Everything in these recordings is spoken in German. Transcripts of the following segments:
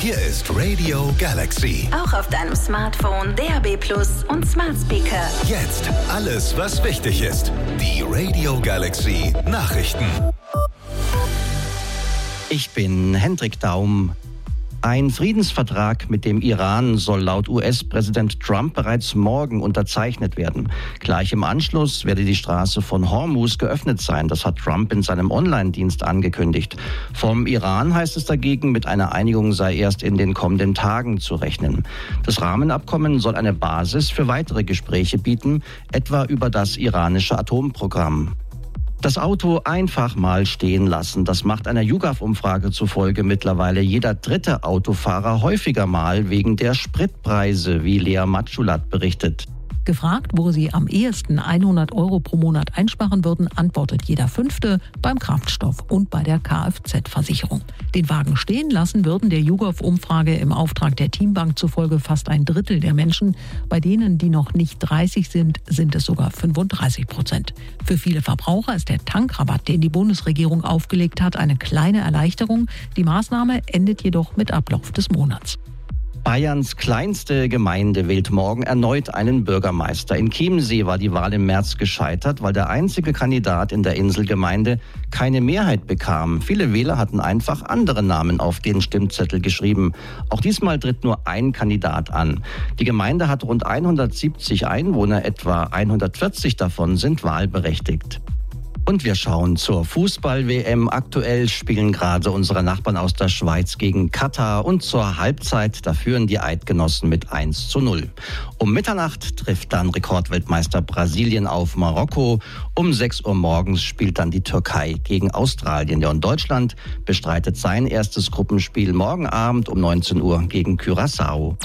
Hier ist Radio Galaxy. Auch auf deinem Smartphone, DAB+ und Smart Speaker. Jetzt alles, was wichtig ist. Die Radio Galaxy Nachrichten. Ich bin Hendrik Daum. Ein Friedensvertrag mit dem Iran soll laut US-Präsident Trump bereits morgen unterzeichnet werden. Gleich im Anschluss werde die Straße von Hormuz geöffnet sein. Das hat Trump in seinem Online-Dienst angekündigt. Vom Iran heißt es dagegen, mit einer Einigung sei erst in den kommenden Tagen zu rechnen. Das Rahmenabkommen soll eine Basis für weitere Gespräche bieten, etwa über das iranische Atomprogramm. Das Auto einfach mal stehen lassen, das macht einer YouGov-Umfrage zufolge mittlerweile jeder dritte Autofahrer häufiger mal wegen der Spritpreise, wie Lea Matschulat berichtet. Gefragt, wo sie am ehesten 100 € pro Monat einsparen würden, antwortet jeder Fünfte beim Kraftstoff und bei der Kfz-Versicherung. Den Wagen stehen lassen würden der YouGov-Umfrage im Auftrag der Teambank zufolge fast ein Drittel der Menschen. Bei denen, die noch nicht 30 sind, sind es sogar 35%. Für viele Verbraucher ist der Tankrabatt, den die Bundesregierung aufgelegt hat, eine kleine Erleichterung. Die Maßnahme endet jedoch mit Ablauf des Monats. Bayerns kleinste Gemeinde wählt morgen erneut einen Bürgermeister. In Chiemsee war die Wahl im März gescheitert, weil der einzige Kandidat in der Inselgemeinde keine Mehrheit bekam. Viele Wähler hatten einfach andere Namen auf den Stimmzettel geschrieben. Auch diesmal tritt nur ein Kandidat an. Die Gemeinde hat rund 170 Einwohner, etwa 140 davon sind wahlberechtigt. Und wir schauen zur Fußball-WM. Aktuell spielen gerade unsere Nachbarn aus der Schweiz gegen Katar. Und zur Halbzeit, da führen die Eidgenossen mit 1:0. Um Mitternacht trifft dann Rekordweltmeister Brasilien auf Marokko. Um 6 Uhr morgens spielt dann die Türkei gegen Australien. Ja, und Deutschland bestreitet sein erstes Gruppenspiel morgen Abend um 19 Uhr gegen Curaçao.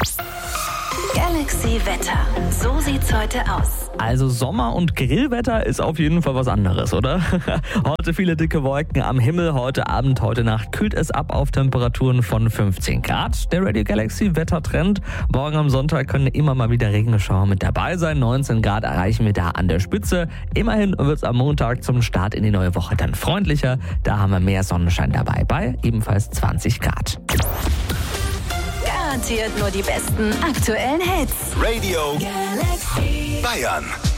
Galaxy Wetter. So sieht's heute aus. Also Sommer- und Grillwetter ist auf jeden Fall was anderes, oder? Heute viele dicke Wolken am Himmel. Heute Abend, heute Nacht kühlt es ab auf Temperaturen von 15 Grad. Der Radio Galaxy Wettertrend. Morgen am Sonntag können immer mal wieder Regenschauer mit dabei sein. 19 Grad erreichen wir da an der Spitze. Immerhin wird es am Montag zum Start in die neue Woche dann freundlicher. Da haben wir mehr Sonnenschein dabei, bei ebenfalls 20 Grad. Garantiert nur die besten aktuellen Hits. Radio Galaxy. Bayern.